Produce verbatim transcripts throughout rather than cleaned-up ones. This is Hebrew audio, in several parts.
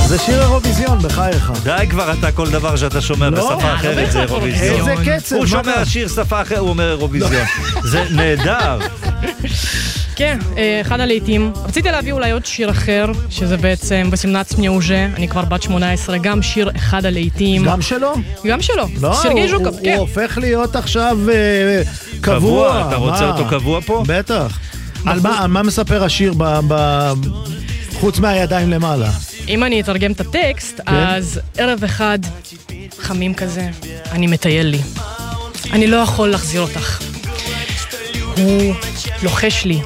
זה שיר אירוויזיון, בחייך. די כבר, אתה כל דבר שאתה שומע בשפה אחרת זה אירוויזיון. איזה קצב. הוא שומע שיר שפה אחרת, הוא אומר אירוויזיון. זה נהדר. כן, אחד הלעיתים. רציתי להביא אולי עוד שיר אחר, שזה בעצם בשמנץ מנאוז'ה, אני כבר בת שמונה עשרה, גם שיר אחד הלעיתים. גם שלו? גם שלו, סרגי ז'וקוב, כן. הוא הופך להיות עכשיו קבוע. אתה רוצה אותו קבוע פה? בטח. על מה מספר השיר חוץ מהידיים למעלה? אם אני אתרגם את הטקסט, אז ערב אחד חמים כזה, אני מטייל לי. אני לא יכול להחזיר אותך. הוא לוחש לי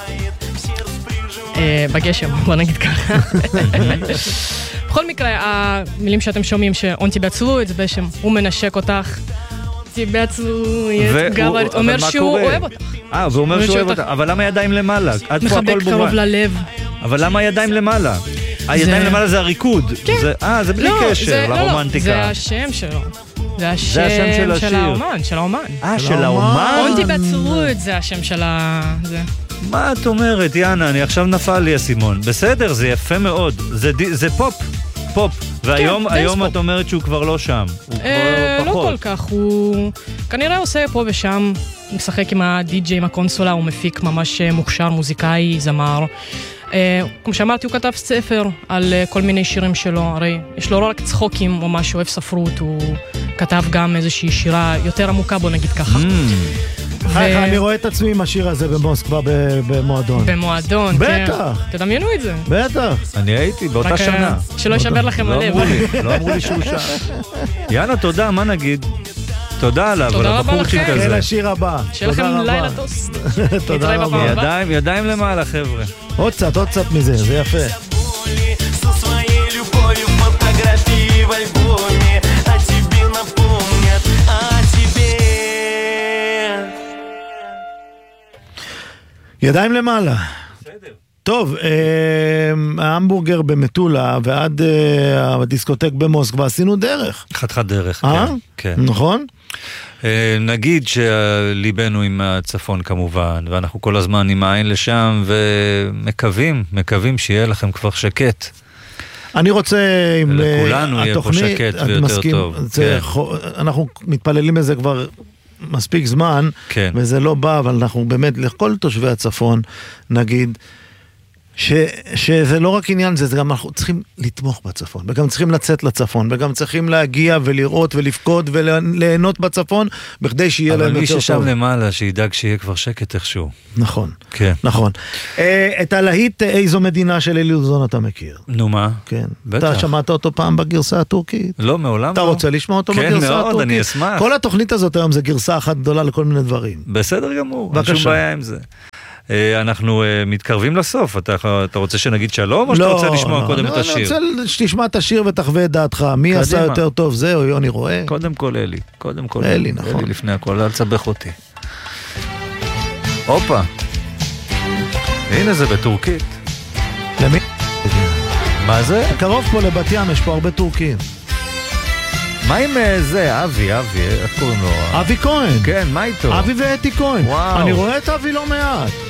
בגשם, בוא נגיד ככה. בכל מקרה, המילים שאתם שומעים שאון תיבצרו, זה בשם, הוא מנשק אותך, תיבצרו, אומר שהוא אוהב אותך. אה, הוא אומר שהוא אוהב אותך, אבל למה ידיים למעלה? מחבק קרוב ללב. אבל למה ידיים למעלה? הידיים למעלה זה הריקוד. אה, זה בלי קשר לרומנטיקה. זה השם שלו. זה השם של האומן, של האומן. אה, של האומן? אונטי בעצרות, זה השם של ה... מה את אומרת, יאנה? אני עכשיו נפל לי הסימון. בסדר, זה יפה מאוד. זה פופ, פופ. והיום את אומרת שהוא כבר לא שם. הוא כבר פחות. לא כל כך, הוא כנראה עושה פה ושם, משחק עם הדי-ג'יי, עם הקונסולה, הוא מפיק ממש מוכשר, מוזיקאי, זמר. כמו שאמרתי, הוא כתב ספר על כל מיני שירים שלו, הרי יש לו לא רק צחוקים או משהו, אוהב ספרות, הוא כתב גם איזושהי שירה יותר עמוקה, בוא נגיד ככה. אני רואה את עצמי עם השיר הזה במוסקבה במועדון. במועדון, כן. בטח. תדמיינו את זה. בטח. אני הייתי באותה שנה. שלא ישבר לכם הלב. לא אמרו לי שהוא שם. יאללה, תודה, מה נגיד? תודה עליו, על הבחורצ'ים כזה. כן, השיר הבא. שיהיה לכם לילה טוס. תודה רבה. ידיים למעלה, חבר'ה. עוד קצת, עוד קצת מזה, זה יפה. ידיים למעלה. טוב, ההמבורגר במטולה ועד הדיסקוטק במוסקבה עשינו דרך. חתיכת דרך, כן. נכון? נגיד שליבנו עם הצפון כמובן, ואנחנו כל הזמן עם העין לשם, ומקווים, מקווים שיהיה לכם כבר שקט. אני רוצה, לכולנו יהיה פה שקט ויותר טוב. אנחנו מתפללים בזה כבר מספיק זמן, וזה לא בא, אבל אנחנו באמת, לכל תושבי הצפון, נגיד, ש, שזה לא רק עניין זה, זה גם אנחנו צריכים לתמוך בצפון, וגם צריכים לצאת לצפון, וגם צריכים להגיע ולראות ולפקוד וליהנות בצפון, בכדי שיהיה להם יותר טוב. אבל מי ששם למעלה, שידאג שיהיה כבר שקט איכשהו. נכון, כן. נכון. את הלהיט איזו מדינה של אלי לוזון אתה מכיר? נו מה? כן. בטח. אתה שמעת אותו פעם בגרסה הטורקית? לא, מעולם אתה לא. רוצה לשמוע אותו כן, בגרסה מאוד, הטורקית? אני אשמח. כל התוכנית הזאת היום זה גרסה אחת גדולה לכל מיני דברים. בסדר גמור, אין שום בעיה עם זה. אנחנו מתקרבים לסוף, אתה, אתה רוצה שנגיד שלום או שאתה רוצה לשמוע קודם את השיר? אני רוצה שתשמע את השיר ותחווה את דעתך, מי עשה יותר טוב, זה או יוני רואה? קודם כל אלי, קודם כל אלי, נכון. אלי לפני הכל, אל תסבך אותי. הופה, הנה זה בטורקית. למי? מה זה? קרוב פה לבת ים, יש פה הרבה טורקים. מה עם זה, אבי, אבי, איך קוראים לו? אבי כהן. כן, מה איתו? אבי ואתי כהן. וואו. אני רואה את אבי לא מעט.